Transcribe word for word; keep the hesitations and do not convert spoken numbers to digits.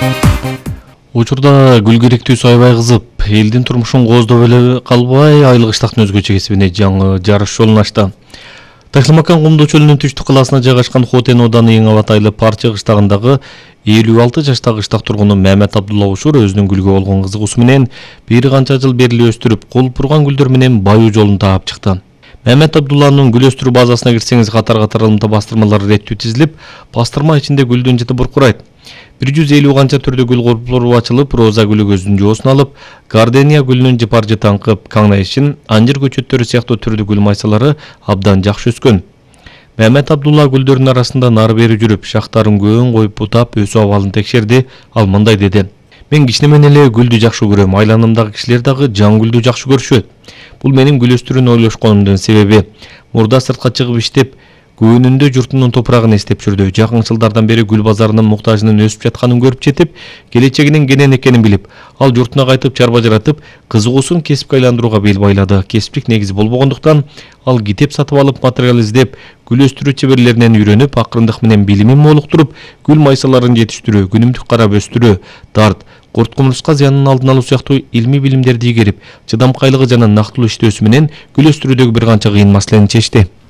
Учурда гүл керектүүсү аябай кызып, элдин турмушун кооздоп эле калбай, айыл кыштактын өзгөчө кесибине жаңы жарыш жолун ачты. Ташлымакан Кумдуу чөлүнүн түштүк кылаасына жайгашкан Хотен ооданы Эң Абат айылы Парчы кыштагындагы элүү алты жаштагы кыштак тургуну Мамет Абдулла Ушур өзүнүн гүлгө болгон кызыгуусу менен бир канча жыл бери өстүрүп, кулпурган гүлдөр менен баюу жолун таап чыкты. Мамет Абдулланын гүл өстүрүү базасына кирсеңиз катар-катар ылымта бастырмалар реттүү тизилип, бастырма ичинде гүлдүн жыты буркурайт. бир жүз элүү канча түрдүү гүл курплору ачылып, роза гүлү көздүн жоосун алып, гардения гүлүнүн жыпар жытаңкып, каңнайышын, анжыр көчөттөрү сыяктуу түрдүү гүл майсалары абдан жакшы өскөн. Мамет Абдулла гүлдөрдүн арасында нары бери жүрүп, шактарын көөн коюп бутап, өсүү абалын текшерди. Ал мындай деди: "Мен кичинемен эле гүлдү жакшы көрөм, айланымдагы кишилер дагы жаңы гүлдү жакшы көрүшөт. Бул менин гүл өстүрүүнү ойлошконумдун себеби. Мурда сыртка чыгып иштеп, көөнүндө журтунун топурагын эстеп жүрдү. Жакын жылдардан бери гүл базарынын муктажынын өсүп жатканын көрүп жетип, келечегинин кенен экенин билип, ал журтуна кайтып чарба жаратып, кызыгуусун кесипке айландырууга бел байлады. Кесиптик негизи болбогондуктан, ал китеп сатып алып, материал издеп, гүл өстүрүү чеберлеринен үйрөнүп, акырындык менен билимин молуктуруп, гүл майсаларын жетиштирүү, күнүмдүк карап өстүрүү, дарт, курт кумурска зыянын алдын алуу сыяктуу илмий билимдерди ийгерип, чыдамкайлыгы жана нактылуу иштөөсү менен гүл өстүрүүдөгү бир канча кыйын маселени чечти.